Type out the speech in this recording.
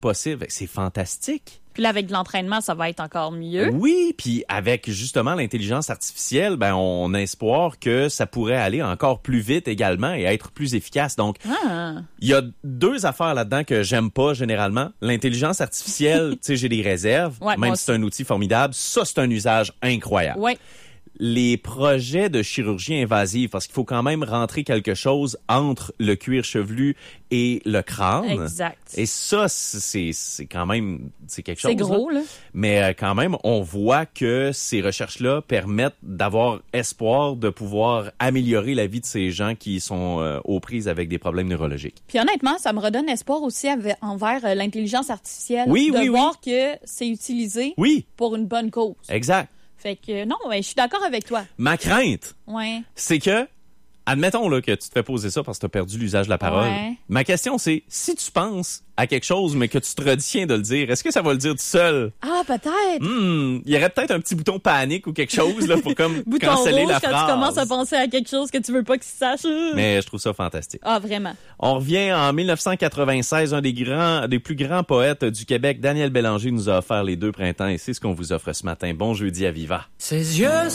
possible. C'est fantastique. Puis là, avec de l'entraînement, ça va être encore mieux. Oui, puis avec justement l'intelligence artificielle, ben on a espoir que ça pourrait aller encore plus vite également et être plus efficace. Donc, il y a 2 affaires là-dedans que j'aime pas généralement. L'intelligence artificielle, tu sais, j'ai des réserves, même si c'est un outil formidable. Ça, c'est un usage incroyable. Ouais. Les projets de chirurgie invasive, parce qu'il faut quand même rentrer quelque chose entre le cuir chevelu et le crâne. Exact. Et ça, c'est quand même, c'est quelque chose. C'est gros, là. Mais quand même, on voit que ces recherches-là permettent d'avoir espoir de pouvoir améliorer la vie de ces gens qui sont aux prises avec des problèmes neurologiques. Puis honnêtement, ça me redonne espoir aussi envers l'intelligence artificielle. Oui, de voir que c'est utilisé pour une bonne cause. Exact. Fait que non, je suis d'accord avec toi. Ma crainte, c'est que, admettons là, que tu te fais poser ça parce que tu as perdu l'usage de la parole. Ouais. Ma question, c'est, si tu penses à quelque chose, mais que tu te retiens de le dire, est-ce que ça va le dire tout seul? Ah, peut-être. Il y aurait peut-être un petit bouton panique ou quelque chose là pour comme bouton canceller rouge la quand phrase. tu commences à penser à quelque chose que tu veux pas qu'il se sache. Mais je trouve ça fantastique. Ah, vraiment. On revient en 1996, un des plus grands poètes du Québec, Daniel Bélanger, nous a offert Les 2 printemps et c'est ce qu'on vous offre ce matin. Bon jeudi à Viva. Ses yeux